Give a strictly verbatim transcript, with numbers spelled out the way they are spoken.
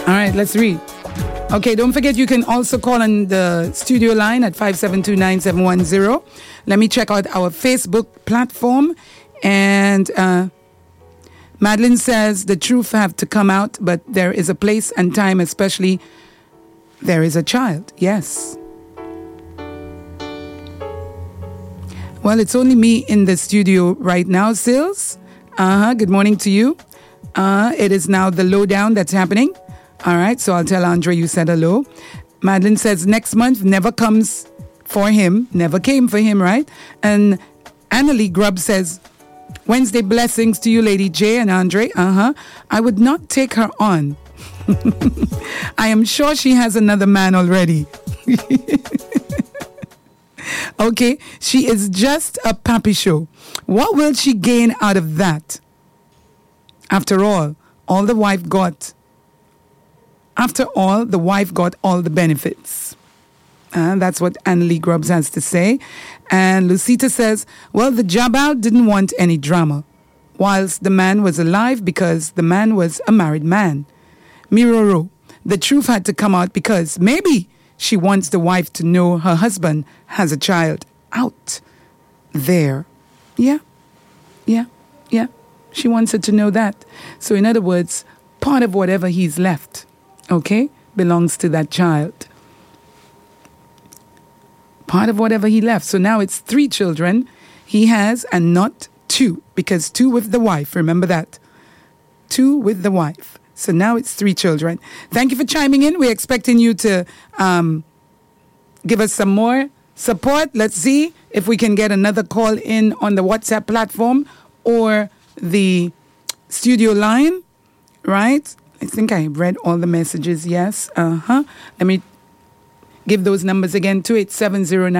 All right, let's read. Okay, don't forget you can also call on the studio line at five seven two, nine seven one zero. Let me check out our Facebook platform. And uh, Madeline says the truth have to come out, but there is a place and time, especially there is a child. Yes. Well, it's only me in the studio right now, Sills. Uh-huh, good morning to you. Uh, it is now the lowdown that's happening. All right, so I'll tell Andre you said hello. Madeline says next month never comes for him, never came for him, right? And Annalie Grubb says, Wednesday blessings to you, Lady J and Andre. Uh-huh. I would not take her on. I am sure she has another man already. Okay, she is just a pappy show. What will she gain out of that? After all, all the wife got... After all, the wife got all the benefits. Uh, that's what Annalie Grubbs has to say. And Lucita says, well, the Jabal didn't want any drama, whilst the man was alive because the man was a married man. Miroro, the truth had to come out because maybe she wants the wife to know her husband has a child out there. Yeah, yeah, yeah. She wants her to know that. So in other words, part of whatever he's left, okay, belongs to that child. Part of whatever he left. So now it's three children he has and not two, because two with the wife. Remember that. Two with the wife. So now it's three children. Thank you for chiming in. We're expecting you to um, give us some more support. Let's see if we can get another call in on the WhatsApp platform or the studio line, right? I think I read all the messages. Yes. Uh-huh. Let me give those numbers again. two eight seven zero nine